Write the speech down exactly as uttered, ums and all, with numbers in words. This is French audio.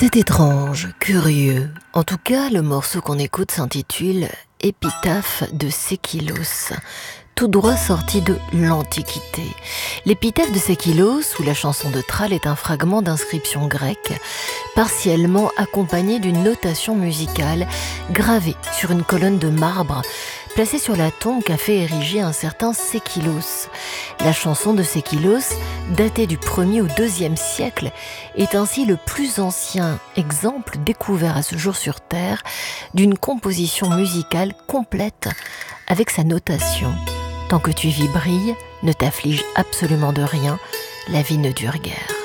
C'est étrange, curieux. En tout cas, le morceau qu'on écoute s'intitule Épitaphe de Sékilos, tout droit sorti de l'Antiquité. L'épitaphe de Sékilos, ou la chanson de Thrale, est un fragment d'inscription grecque, partiellement accompagné d'une notation musicale gravée sur une colonne de marbre, placée sur la tombe qu'a fait ériger un certain Sékilos. La chanson de Sékilos, datée du premier au deuxième siècle, est ainsi le plus ancien exemple découvert à ce jour sur Terre d'une composition musicale complète avec sa notation. Tant que tu vis brille, ne t'afflige absolument de rien, la vie ne dure guère.